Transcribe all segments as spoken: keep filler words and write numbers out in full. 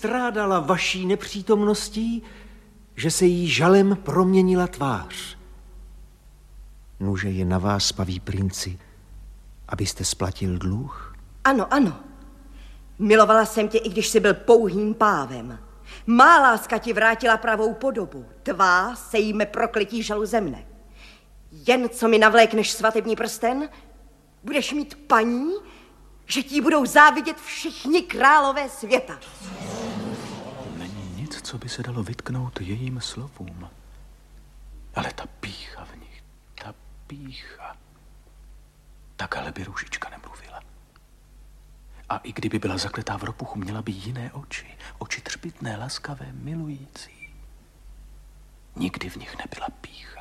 strádala vaší nepřítomností, že se jí žalem proměnila tvář. Nuže je na vás, paví princi, abyste splatil dluh? Ano, ano. Milovala jsem tě, i když jsi byl pouhým pávem. Má láska ti vrátila pravou podobu. Tvá sejme prokletí žalu ze mne. Jen co mi navlékneš svatební prsten, budeš mít paní, že ti budou závidět všichni králové světa. Není nic, co by se dalo vytknout jejím slovům. Ale ta pýcha v nich, ta pýcha. Takhle by Růžička nemluvila. A i kdyby byla zakletá v ropuchu, měla by jiné oči. Oči třpitné, laskavé, milující. Nikdy v nich nebyla pýcha.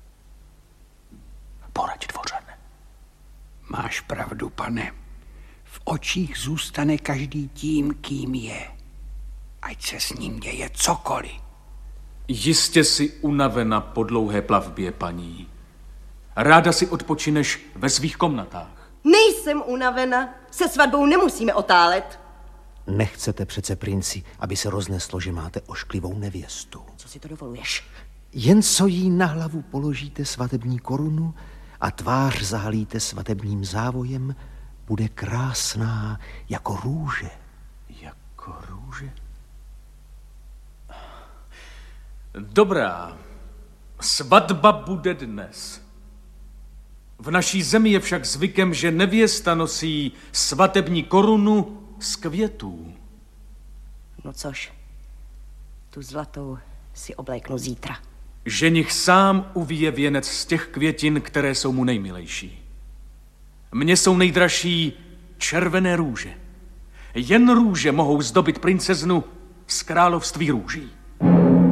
Poraď, dvořane. Máš pravdu, pane. V očích zůstane každý tím, kým je. Ať se s ním děje cokoliv. Jistě si unavena po dlouhé plavbě, paní. Ráda si odpočineš ve svých komnatách. Nejsem unavena. Se svatbou nemusíme otálet. Nechcete přece, princi, aby se rozneslo, že máte ošklivou nevěstu. Co si to dovoluješ? Jen co jí na hlavu položíte svatební korunu a tvář zahalíte svatebním závojem, bude krásná jako růže. Jako růže? Dobrá, svatba bude dnes. V naší zemi je však zvykem, že nevěsta nosí svatební korunu z květů. No což, tu zlatou si obléknu zítra. Ženich sám uvíje věnec z těch květin, které jsou mu nejmilejší. Mně jsou nejdražší červené růže. Jen růže mohou zdobit princeznu z království růží.